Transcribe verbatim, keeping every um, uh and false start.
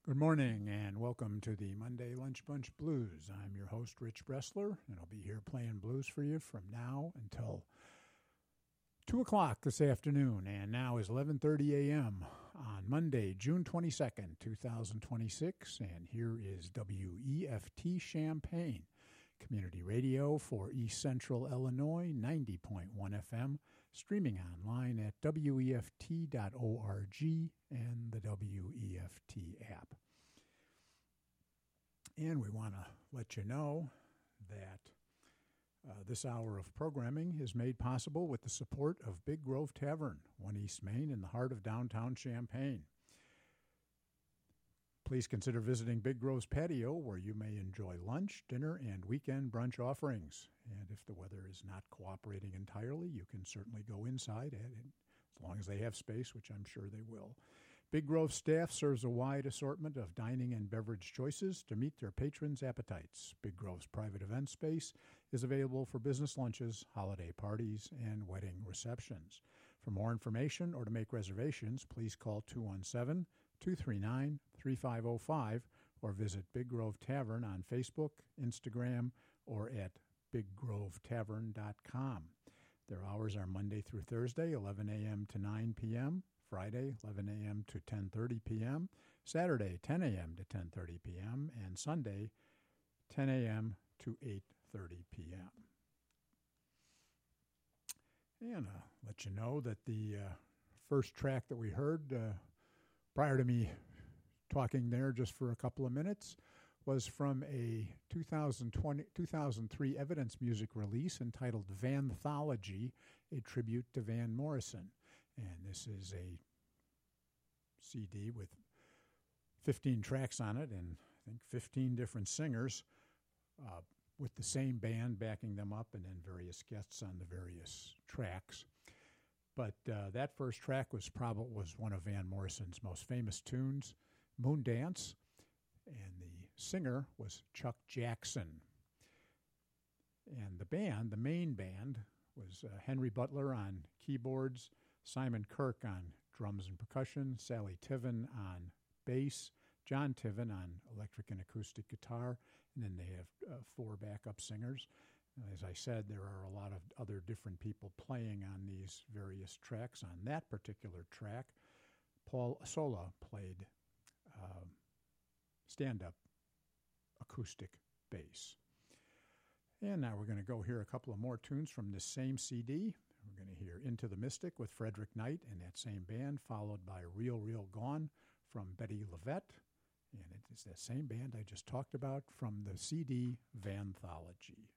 Good morning and welcome to the Monday Lunch Bunch Blues. I'm your host, Rich Bressler, and I'll be here playing blues for you from now until two o'clock this afternoon. And now is eleven thirty a.m. on Monday, June twenty-second, twenty twenty-six. And here is W E F T Champaign, community radio for East Central Illinois, ninety point one F M, streaming online at W E F T dot org and the W E F T app. And we want to let you know that uh, this hour of programming is made possible with the support of Big Grove Tavern, one East Main in the heart of downtown Champaign. Please consider visiting Big Grove's patio, where you may enjoy lunch, dinner, and weekend brunch offerings. And if the weather is not cooperating entirely, you can certainly go inside, and as long as they have space, which I'm sure they will. Big Grove staff serves a wide assortment of dining and beverage choices to meet their patrons' appetites. Big Grove's private event space is available for business lunches, holiday parties, and wedding receptions. For more information or to make reservations, please call two one seven, two three nine, three five zero five or visit Big Grove Tavern on Facebook, Instagram, or at big grove tavern dot com. Their hours are Monday through Thursday, eleven a.m. to nine p.m., Friday, eleven a.m. to ten thirty p.m., Saturday, ten a.m. to ten thirty p.m., and Sunday, ten a.m. to eight thirty p.m. And uh, let you know that the uh, first track that we heard uh, prior to me talking there just for a couple of minutes was from a two thousand twenty, two thousand three Evidence music release entitled Vanthology, a tribute to Van Morrison. And this is a C D with fifteen tracks on it and I think fifteen different singers uh, with the same band backing them up, and then various guests on the various tracks. But uh, that first track was probably was one of Van Morrison's most famous tunes, Moon Dance, and the singer was Chuck Jackson. And the band, the main band, was uh, Henry Butler on keyboards, Simon Kirk on drums and percussion, Sally Tiven on bass, John Tiven on electric and acoustic guitar, and then they have uh, four backup singers. As I said, there are a lot of other different people playing on these various tracks. On that particular track, Paul Sola played uh, stand-up acoustic bass. And now we're going to go hear a couple of more tunes from this same C D. We're going to hear Into the Mystic with Frederick Knight and that same band, followed by Real Real Gone from Betty Levette. And it is that same band I just talked about from the C D Vanthology.